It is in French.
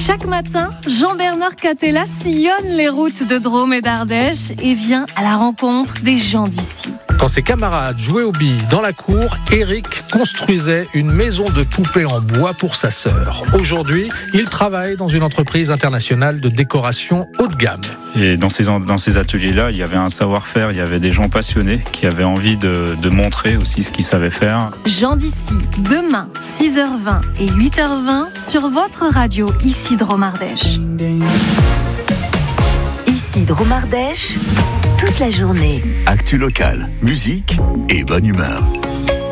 Chaque matin, Jean-Bernard Catella sillonne les routes de Drôme et d'Ardèche et vient à la rencontre des gens d'ici. Quand ses camarades jouaient aux billes dans la cour, Eric construisait une maison de poupées en bois pour sa sœur. Aujourd'hui, il travaille dans une entreprise internationale de décoration haut de gamme. Et dans ces ateliers-là, il y avait un savoir-faire, il y avait des gens passionnés qui avaient envie de montrer aussi ce qu'ils savaient faire. Gens d'ici, demain, 6h20 et 8h20 sur votre radio, ici Drôme Ardèche. Ici Drôme Ardèche, toute la journée. Actu locale, musique et bonne humeur.